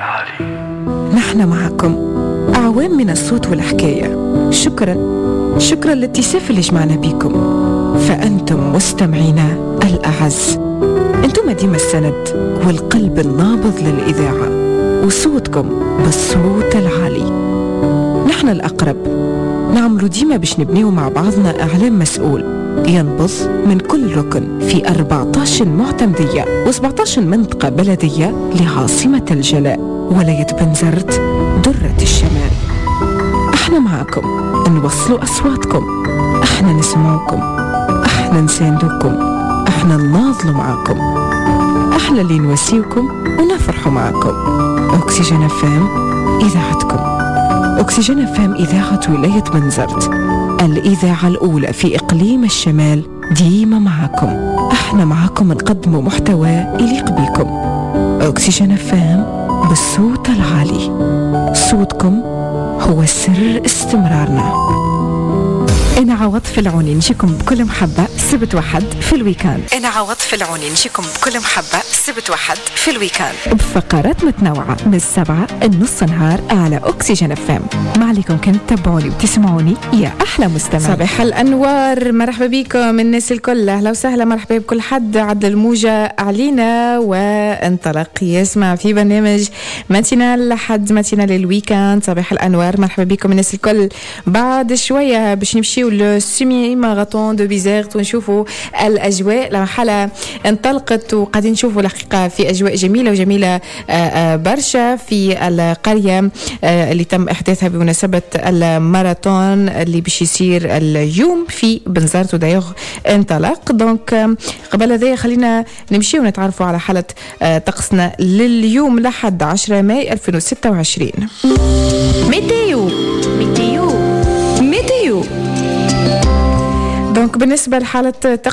العالي. نحن معكم أعوام من الصوت والحكاية. شكرا لاتساف اللي جمعنا بيكم، فأنتم مستمعينا الأعز. أنتم ديما السند والقلب النابض للإذاعة، وصوتكم بالصوت العالي. نحن الأقرب، نعملوا ديما باش نبنيو مع بعضنا إعلام مسؤول ينبض من كل ركن في 14 معتمدية و17 منطقة بلدية لعاصمة الجلاء ولاية بنزرت درة الشمال. احنا معكم، نوصلوا أصواتكم، احنا نسمعكم، احنا نساندوكم، احنا نناضلوا معكم، احنا اللي نواسيوكم ونفرحوا معكم. أكسجين FM إذاعتكم. أكسجين FM إذاعة ولاية بنزرت، الإذاعة الأولى في إقليم الشمال، ديما معكم. احنا معكم نقدموا محتوى يليق بكم. أكسجين FM بالصوت العالي. صوتكم هو سر استمرارنا. أنا عواطف العوني، نجيكم بكل محبة سبت وحد في الويكاند. أنا عواطف العوني، نجيكم بكل محبة سبت وحد في الويكاند بفقرات متنوعة من 7 لنص نهار على أكسجين FM. ما عليكم كان تتابعوني وتسمعوني يا أحلى مستمعين. صباح الأنوار، مرحبا بكم الناس الكل، أهلا وسهلا، مرحبا بكل حد. عدل الموجة علينا وانطلق يسمع في برنامج ماتينال لحد ماتينال الويكاند. صباح الأنوار، مرحبا بكم الناس الكل. بعد شوية باش نمشي السيمي ماراثون دو بيزيرت ونشوفوا الأجواء. المرحلة انطلقت وقاعدين نشوفوا الحقيقة في أجواء جميلة وجميلة برشا في القرية اللي تم إحداثها بمناسبة الماراثون اللي باش يصير اليوم في بنزرت ودايوغ انطلق. دونك قبل ذلك خلينا نمشي ونتعرفوا على حالة طقسنا لليوم لحد 10 ماي 2026. ميتيو دونك بالنسبة لحالة